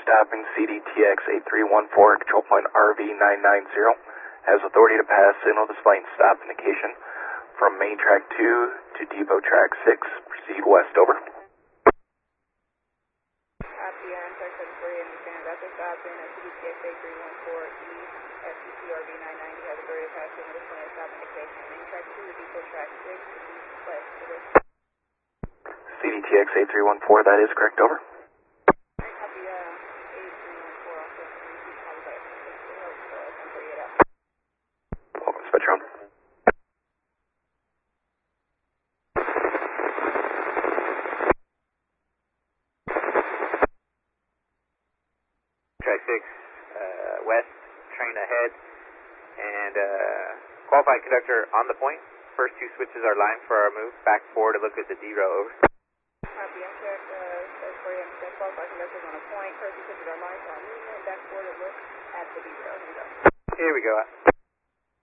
stopping CDTX 8314, control point RV990. Has authority to pass signal displaying stop indication from main track 2 to depot track 6. Proceed west, over. Copy, track 740, understand. Rapid stop in CDTX 8314 east at CCRV990. Has authority to pass signal displaying stop indication. Main track 2 to depot track 6, east west, over. CDTX 8314, that is correct, over. Copy, 8314 also. Welcome, Spectrum. Track 6, west, train ahead, and qualified conductor on the point. First two switches are lined for our move. Back forward to look at the D-row, over. Copy, check, 740, understand. Qualified conductors on a point. First two switches are lined for our movement. Back forward to look at the D-row. Here we go.